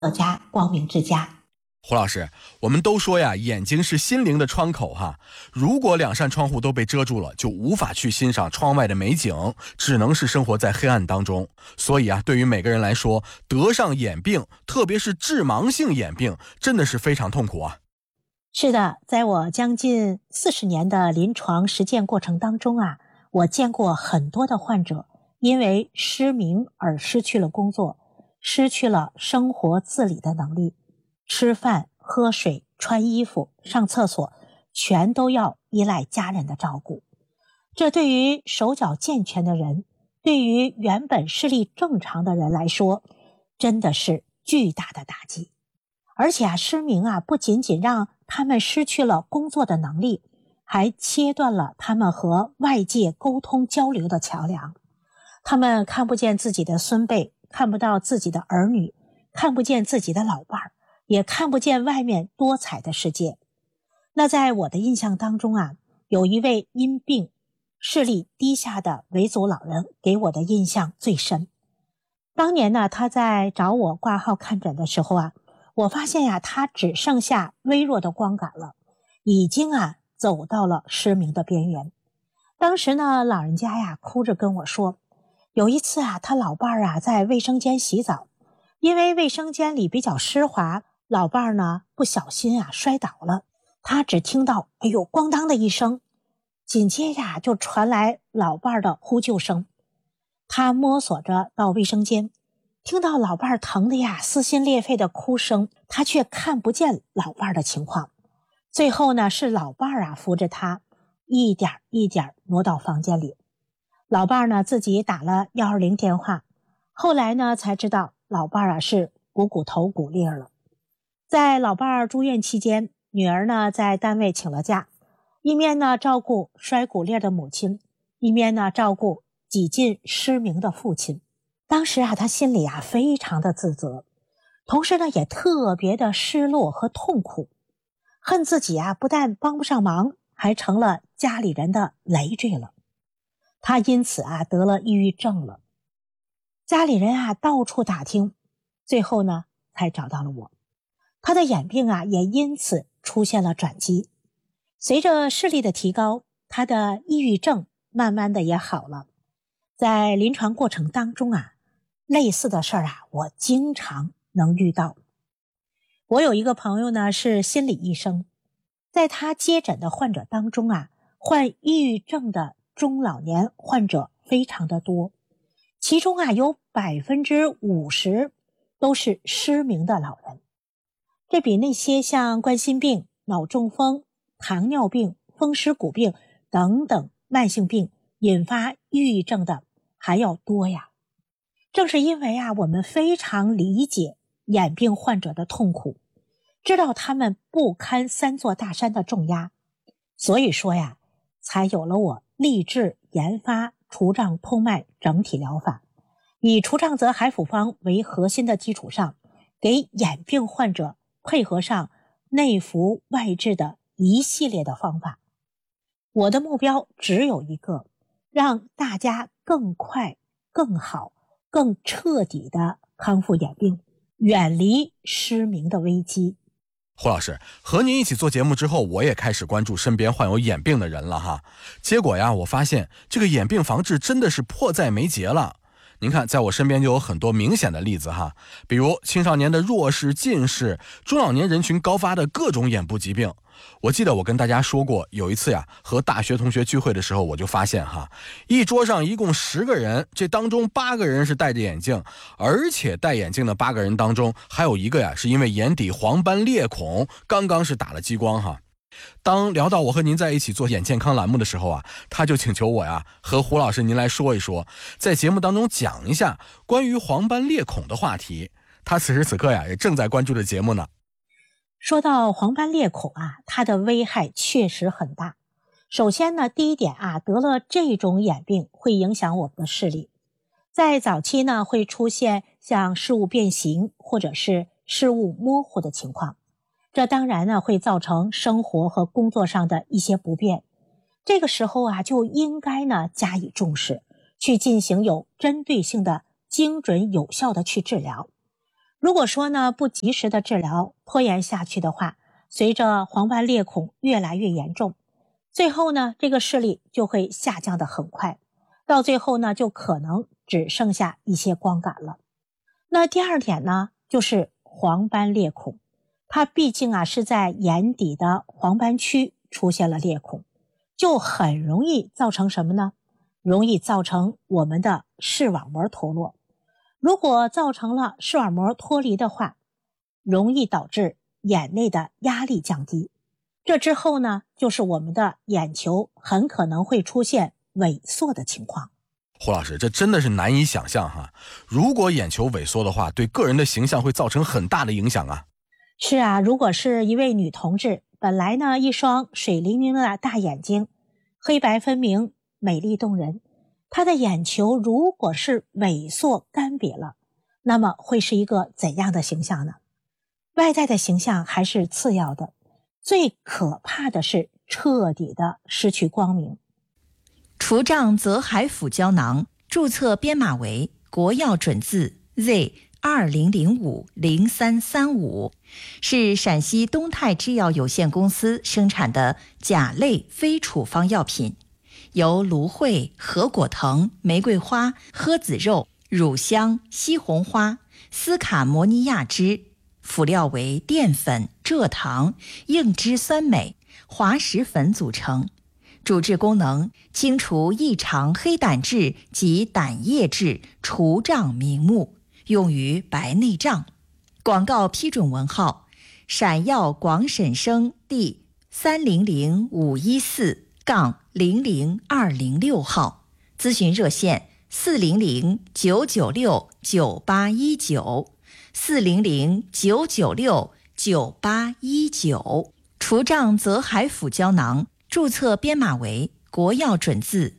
家光明之家。 胡老师，我们都说呀，眼睛是心灵的窗口哈。如果两扇窗户都被遮住了，就无法去欣赏窗外的美景，只能是生活在黑暗当中。所以啊，对于每个人来说，得上眼病，特别是致盲性眼病，真的是非常痛苦啊。 是的，在我将近40年的临床实践过程当中啊，我见过很多的患者因为失明而失去了工作，失去了生活自理的能力，吃饭、喝水、穿衣服、上厕所，全都要依赖家人的照顾。这对于手脚健全的人，对于原本视力正常的人来说，真的是巨大的打击。而且失明不仅仅让他们失去了工作的能力，还切断了他们和外界沟通交流的桥梁。他们看不见自己的孙辈，看不到自己的儿女，看不见自己的老伴儿，也看不见外面多彩的世界。那在我的印象当中有一位因病视力低下的维族老人给我的印象最深。当年呢，他在找我挂号看诊的时候我发现他只剩下微弱的光感了，已经走到了失明的边缘。当时呢，老人家哭着跟我说，有一次他老伴儿在卫生间洗澡，因为卫生间里比较湿滑，老伴儿呢不小心摔倒了，他只听到哎呦咣当的一声，紧接着就传来老伴儿的呼救声。他摸索着到卫生间，听到老伴儿疼得撕心裂肺的哭声，他却看不见老伴儿的情况。最后呢，是老伴儿扶着他一点一点挪到房间里。老伴儿呢自己打了120电话，后来呢才知道老伴儿是股骨头骨裂了。在老伴儿住院期间，女儿呢在单位请了假，一面呢照顾摔骨裂的母亲，一面呢照顾几近失明的父亲。当时他心里非常的自责，同时呢也特别的失落和痛苦，恨自己不但帮不上忙，还成了家里人的累赘了。他因此得了抑郁症了。家里人到处打听，最后呢才找到了我。他的眼病也因此出现了转机。随着视力的提高，他的抑郁症慢慢的也好了。在临床过程当中类似的事儿我经常能遇到。我有一个朋友呢是心理医生，在他接诊的患者当中患抑郁症的中老年患者非常的多，其中有50%都是失明的老人。这比那些像冠心病、脑中风、糖尿病、风湿骨病等等慢性病引发抑郁症的还要多呀。正是因为我们非常理解眼病患者的痛苦，知道他们不堪3座大山的重压，所以说才有了我立志研发除障通脉整体疗法，以除障泽海复方为核心的基础上，给眼病患者配合上内服外治的一系列的方法。我的目标只有一个，让大家更快、更好、更彻底的康复眼病，远离失明的危机。 胡老师，和您一起做节目之后，我也开始关注身边患有眼病的人了哈。结果我发现这个眼病防治真的是迫在眉睫了。您看，在我身边就有很多明显的例子哈，比如青少年的弱视、近视，中老年人群高发的各种眼部疾病。我记得我跟大家说过，有一次和大学同学聚会的时候，我就发现一桌上一共10个人，这当中8个人是戴着眼镜，而且戴眼镜的8个人当中，还有一个是因为眼底黄斑裂孔，刚刚是打了激光当聊到我和您在一起做眼健康栏目的时候他就请求我和胡老师您来说一说，在节目当中讲一下关于黄斑裂孔的话题。他此时此刻也正在关注的节目呢。 说到黄斑裂孔它的危害确实很大。首先呢，第一点得了这种眼病会影响我们的视力。在早期呢，会出现像视物变形或者是视物模糊的情况。这当然呢会造成生活和工作上的一些不便。这个时候就应该呢加以重视，去进行有针对性的、精准有效的去治疗。 如果说呢不及时的治疗，拖延下去的话，随着黄斑裂孔越来越严重，最后呢这个视力就会下降得很快，到最后呢就可能只剩下一些光感了。那第二点呢，就是黄斑裂孔，它毕竟是在眼底的黄斑区出现了裂孔，就很容易造成什么呢？容易造成我们的视网膜脱落。如果造成了视网膜脱离的话，容易导致眼内的压力降低，这之后呢，就是我们的眼球很可能会出现萎缩的情况。 胡老师，这真的是难以想象哈！如果眼球萎缩的话，对个人的形象会造成很大的影响啊。 是啊，如果是一位女同志，本来呢一双水灵灵的大眼睛，黑白分明，美丽动人，她的眼球如果是萎缩干瘪了，那么会是一个怎样的形象呢？外在的形象还是次要的，最可怕的是彻底的失去光明。 除障泽海辅胶囊注册编码为国药准字 Z20050335，是陕西东泰制药有限公司生产的甲类非处方药品，由芦荟、合果藤、玫瑰花、诃子肉、乳香、西红花、斯卡摩尼亚脂，辅料为淀粉、蔗糖、硬脂酸镁、滑石粉组成。主治功能：清除异常黑胆质及胆液质，除障明目，用于白内障。广告批准文号：陕药广审生第300514-00206号。咨询热线400-996-9819，400-996-9819。除障泽海辅胶囊注册编码为国药准字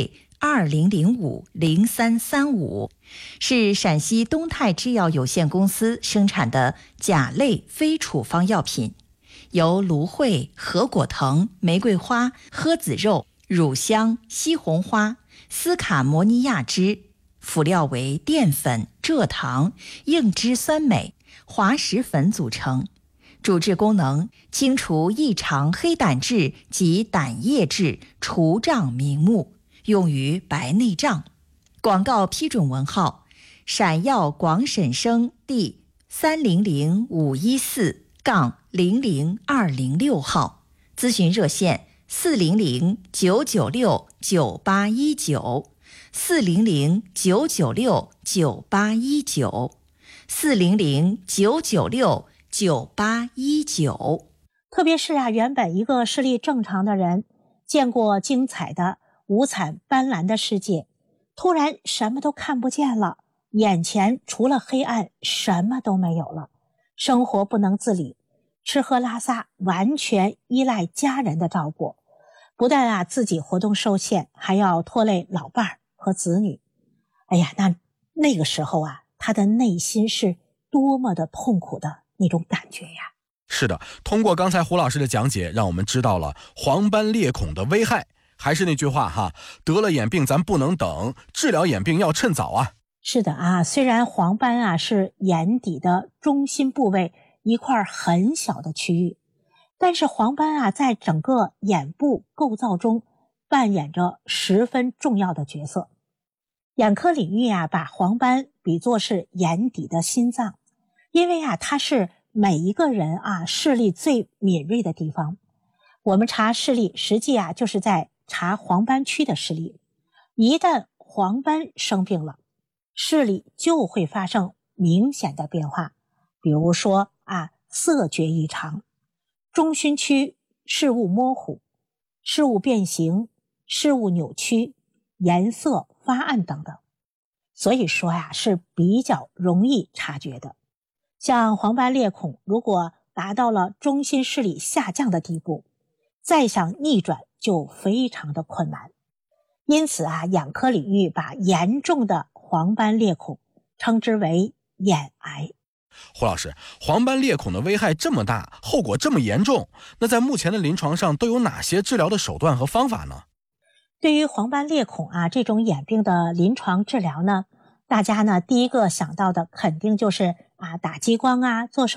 Z20050335，是陕西东泰制药有限公司生产的甲类非处方药品，由芦荟、合果藤、玫瑰花、诃子肉、乳香、西红花、斯卡摩尼亚脂，辅料为淀粉、蔗糖、硬脂酸镁、滑石粉组成。主治功能：清除异常黑胆质及胆液质，除障明目，用于白内障。广告批准文号：陕药广审生第300514-00206号。咨询热线400-996-9819，400-996-9819。 特别是原本一个视力正常的人，见过精彩的五彩斑斓的世界，突然什么都看不见了，眼前除了黑暗什么都没有了，生活不能自理，吃喝拉撒完全依赖家人的照顾，不但自己活动受限，还要拖累老伴儿和子女。哎呀，那个时候他的内心是多么的痛苦的那种感觉呀。 是的，通过刚才胡老师的讲解，让我们知道了黄斑裂孔的危害。还是那句话哈，得了眼病咱不能等，治疗眼病要趁早啊。 是的虽然黄斑是眼底的中心部位一块很小的区域，但是黄斑在整个眼部构造中扮演着十分重要的角色。眼科领域把黄斑比作是眼底的心脏，因为它是每一个人视力最敏锐的地方。我们查视力实际就是在查黄斑区的视力，一旦黄斑生病了，视力就会发生明显的变化，比如说色觉异常，中心区视物模糊，视物变形，视物扭曲，颜色发暗等等。所以说是比较容易察觉的。像黄斑裂孔如果达到了中心视力下降的地步，再想逆转就非常的困难。因此眼科领域把严重的黄斑裂孔称之为眼癌。 胡老师，黄斑裂孔的危害这么大，后果这么严重，那在目前的临床上都有哪些治疗的手段和方法呢？ 对于黄斑裂孔这种眼病的临床治疗呢，大家第一个想到的肯定就是打激光做手